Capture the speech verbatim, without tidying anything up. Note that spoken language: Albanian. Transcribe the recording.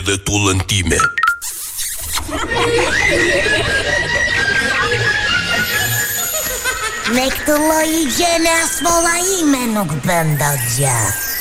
sufletul în tine. Nek të lloj gjene as molla ime nuk bën dot gjë.